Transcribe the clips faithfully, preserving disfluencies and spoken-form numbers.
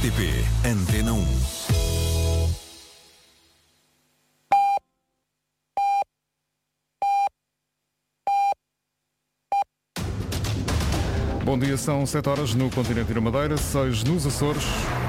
R T P Antena um. Bom dia, são sete horas no continente da Madeira, seis nos Açores.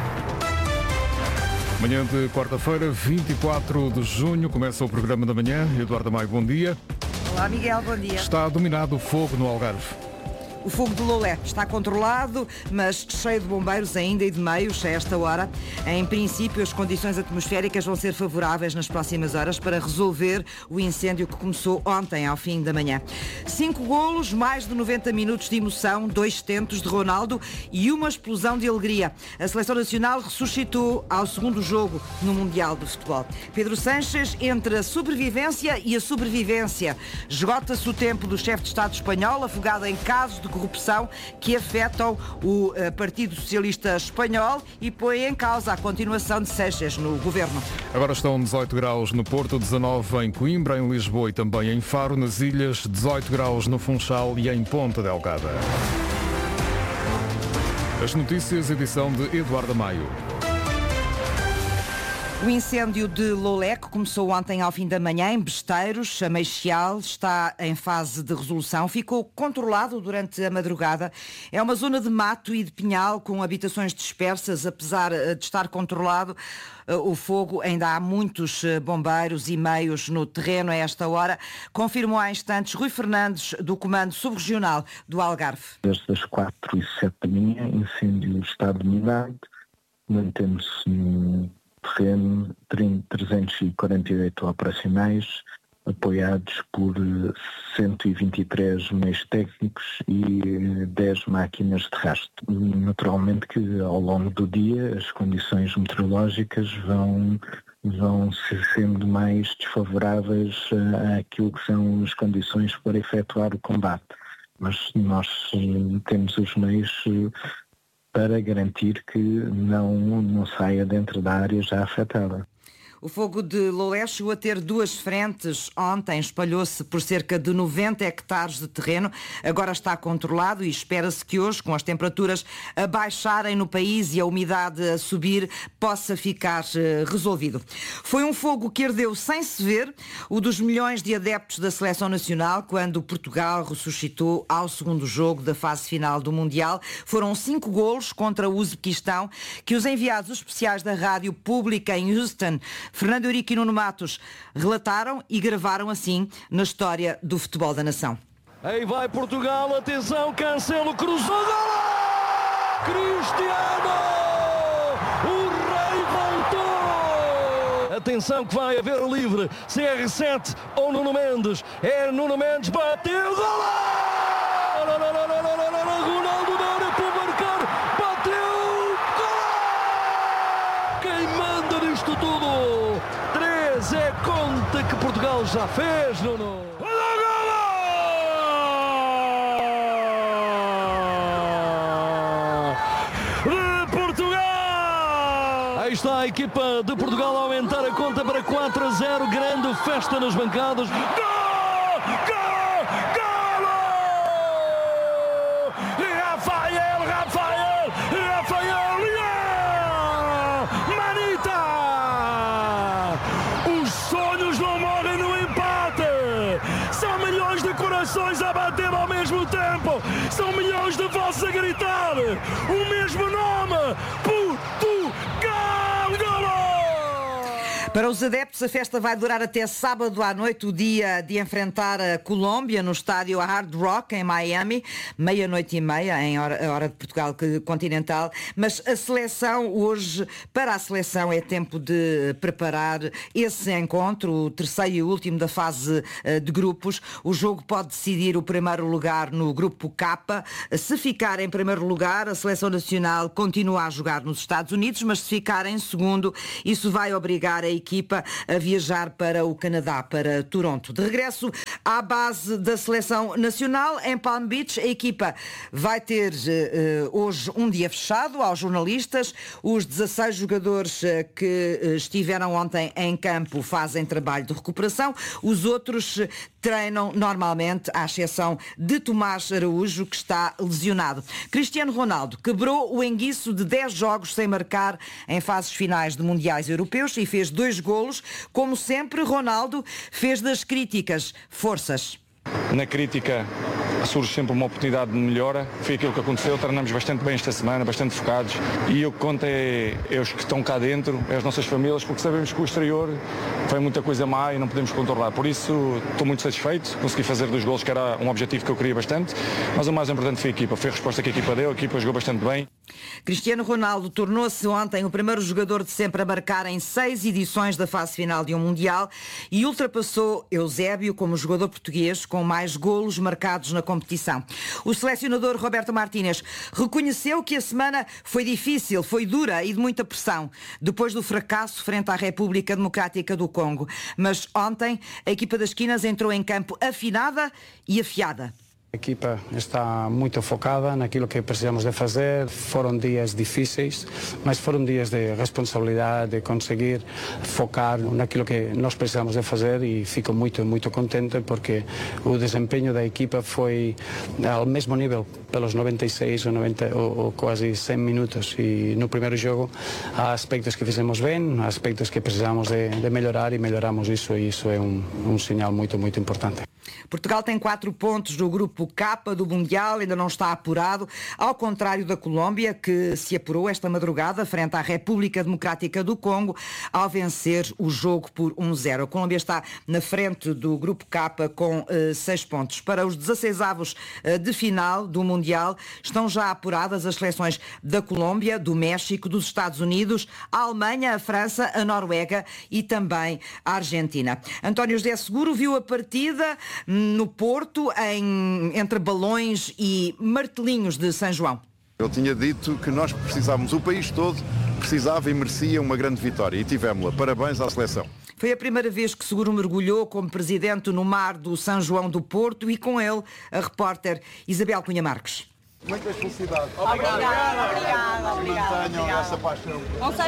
Manhã de quarta-feira, vinte e quatro de junho, começa o programa da manhã. Eduardo Maio, bom dia. Olá, Miguel, bom dia. Está dominado o fogo no Algarve. O fogo de Lolé está controlado, mas cheio de bombeiros ainda e de meios a esta hora. Em princípio, as condições atmosféricas vão ser favoráveis nas próximas horas para resolver o incêndio que começou ontem, ao fim da manhã. Cinco golos, mais de noventa minutos de emoção, dois tentos de Ronaldo e uma explosão de alegria. A Seleção Nacional ressuscitou ao segundo jogo no Mundial de Futebol. Pedro Sánchez, entre a sobrevivência e a sobrevivência. Esgota-se o tempo do chefe de Estado espanhol, afogado em casos de corrupção que afetam o uh, Partido Socialista Espanhol e põe em causa a continuação de Sánchez no governo. Agora estão dezoito graus no Porto, dezanove em Coimbra, em Lisboa e também em Faro, nas ilhas, dezoito graus no Funchal e em Ponta Delgada. As notícias, edição de Eduardo Maio. O incêndio de Lolé, que começou ontem ao fim da manhã em Besteiros, a Meixal, está em fase de resolução. Ficou controlado durante a madrugada. É uma zona de mato e de pinhal com habitações dispersas. Apesar de estar controlado, o fogo, ainda há muitos bombeiros e meios no terreno a esta hora. Confirmou há instantes Rui Fernandes, do Comando Subregional do Algarve. Desde as quatro e sete da manhã, o incêndio está dominado. Mantemos-se no terreno trezentos e quarenta e oito operacionais, apoiados por cento e vinte e três meios técnicos e dez máquinas de rastro. Naturalmente que ao longo do dia as condições meteorológicas vão, vão sendo mais desfavoráveis àquilo que são as condições para efetuar o combate. Mas nós temos os meios para garantir que não, não saia dentro da área já afetada. O fogo de Lolé chegou a ter duas frentes. Ontem espalhou-se por cerca de noventa hectares de terreno. Agora está controlado e espera-se que hoje, com as temperaturas a baixarem no país e a umidade a subir, possa ficar uh, resolvido. Foi um fogo que ardeu sem se ver, o dos milhões de adeptos da Seleção Nacional, quando Portugal ressuscitou ao segundo jogo da fase final do Mundial. Foram cinco golos contra o Uzbequistão, que os enviados especiais da Rádio Pública em Houston, Fernando Eurico e Nuno Matos, relataram e gravaram assim na história do futebol da nação. Aí vai Portugal, atenção, Cancelo, cruzou, Cristiano, o rei voltou. Atenção que vai haver livre, C R sete ou Nuno Mendes, é Nuno Mendes, bateu, gol! Ronaldo na área para marcar, bateu, gol! Quem manda nisto tudo? três é conta que Portugal já fez, Nuno. De Portugal! Aí está a equipa de Portugal a aumentar a conta para quatro a zero. Grande festa nas bancadas. Gol! Gol! Gol! Rafael! Rafael! Rafael! Yeah! Manita! Os sonhos não morrem no empate. São milhões de corações a bater ao mesmo tempo. São milhões de vozes a gritar o mesmo nome. Portugal! Golo! Para os adeptos, a festa vai durar até sábado à noite, o dia de enfrentar a Colômbia no estádio Hard Rock, em Miami, meia-noite e meia, em hora, hora de Portugal continental. Mas a seleção, hoje, para a seleção, é tempo de preparar esse encontro, o terceiro e último da fase de grupos. O jogo pode decidir o primeiro lugar no grupo K. Se ficar em primeiro lugar, a seleção nacional continua a jogar nos Estados Unidos, mas se ficar em segundo, isso vai obrigar a equipa a viajar para o Canadá, para Toronto. De regresso à base da Seleção Nacional, em Palm Beach, a equipa vai ter uh, hoje um dia fechado aos jornalistas. Os dezasseis jogadores uh, que uh, estiveram ontem em campo fazem trabalho de recuperação. Os outros treinam normalmente, à exceção de Tomás Araújo, que está lesionado. Cristiano Ronaldo quebrou o enguiço de dez jogos sem marcar em fases finais de mundiais europeus e fez dois golos. Como sempre, Ronaldo fez das críticas forças. Na crítica surge sempre uma oportunidade de melhora. Foi aquilo que aconteceu, treinamos bastante bem esta semana, bastante focados, e o que conta é, é os que estão cá dentro, é as nossas famílias, porque sabemos que o exterior foi muita coisa má e não podemos controlar. Por isso estou muito satisfeito, consegui fazer dois golos, que era um objetivo que eu queria bastante, mas o mais importante foi a equipa, foi a resposta que a equipa deu, a equipa jogou bastante bem. Cristiano Ronaldo tornou-se ontem o primeiro jogador de sempre a marcar em seis edições da fase final de um Mundial e ultrapassou Eusébio como jogador português com mais golos marcados na competição. O selecionador Roberto Martínez reconheceu que a semana foi difícil, foi dura e de muita pressão, depois do fracasso frente à República Democrática do Congo. Mas ontem a equipa das Quinas entrou em campo afinada e afiada. A equipa está muito focada naquilo que precisamos de fazer. Foram dias difíceis, mas foram dias de responsabilidade, de conseguir focar naquilo que nós precisamos de fazer, e fico muito, muito contente porque o desempenho da equipa foi ao mesmo nível pelos noventa e seis ou, noventa, ou, ou quase cem minutos, e no primeiro jogo há aspectos que fizemos bem, há aspectos que precisamos de, de melhorar, e melhoramos isso, e isso é um, um sinal muito, muito importante. Portugal tem quatro pontos no grupo K do Mundial, ainda não está apurado, ao contrário da Colômbia, que se apurou esta madrugada frente à República Democrática do Congo ao vencer o jogo por um zero. A Colômbia está na frente do grupo K com uh, seis pontos. Para os dezesseisavos uh, de final do Mundial estão já apuradas as seleções da Colômbia, do México, dos Estados Unidos, a Alemanha, a França, a Noruega e também a Argentina. António José Seguro viu a partida no Porto, em, entre balões e martelinhos de São João. Eu tinha dito que nós precisávamos, o país todo precisava e merecia uma grande vitória, e tivemos-la. Parabéns à seleção. Foi a primeira vez que Seguro mergulhou como presidente no mar do São João do Porto, e com ele a repórter Isabel Cunha Marques. Muitas felicidades. Obrigada, obrigada, obrigada. Mantenham essa paixão. Com São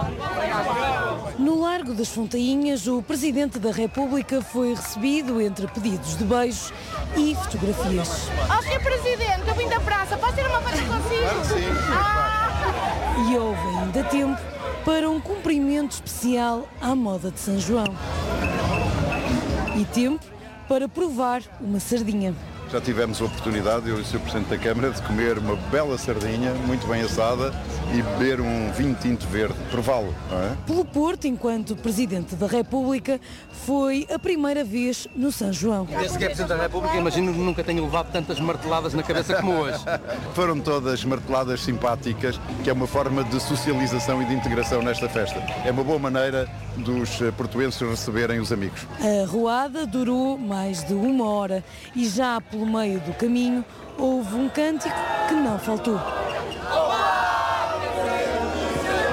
João. No Largo das Fontainhas, o Presidente da República foi recebido entre pedidos de beijos e fotografias. Ó, senhor Presidente, eu vim da praça, posso ter uma foto consigo? Claro que sim. Ah. E houve ainda tempo para um cumprimento especial à moda de São João. E tempo para provar uma sardinha. Já tivemos a oportunidade, eu e o senhor Presidente da Câmara, de comer uma bela sardinha, muito bem assada, e beber um vinho tinto verde, prová-lo, não é? Pelo Porto, enquanto Presidente da República, foi a primeira vez no São João. Desde que é Presidente da República, imagino que nunca tenha levado tantas marteladas na cabeça como hoje. Foram todas marteladas simpáticas, que é uma forma de socialização e de integração nesta festa. É uma boa maneira dos portuenses receberem os amigos. A roada durou mais de uma hora e já pelo meio do caminho houve um cântico que não faltou.